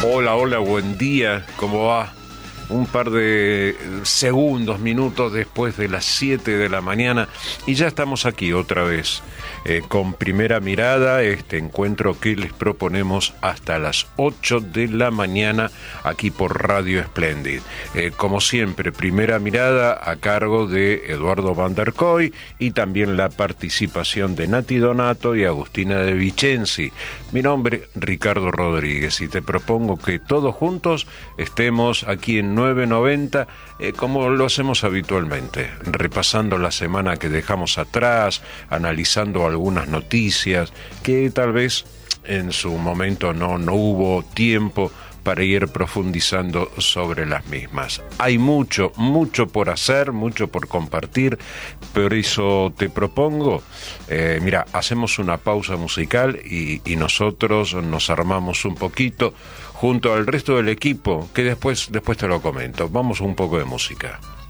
Hola, hola, buen día, ¿cómo va? Un par de segundos, minutos después de las 7 de la mañana y ya estamos aquí otra vez con Primera Mirada, este encuentro que les proponemos hasta las 8 de la mañana aquí por Radio Splendid. Como siempre, Primera Mirada a cargo de Eduardo Van der Koy y también la participación de Nati Donato y Agustina De Vicenzi. Mi nombre, Ricardo Rodríguez, y te propongo que todos juntos estemos aquí en 990, como lo hacemos habitualmente, repasando la semana que dejamos atrás, analizando algunas noticias que tal vez en su momento no hubo tiempo para ir profundizando sobre las mismas. Hay mucho por hacer, mucho por compartir, por eso te propongo, mira, hacemos una pausa musical y nosotros nos armamos un poquito junto al resto del equipo, que después te lo comento. Vamos un poco de música.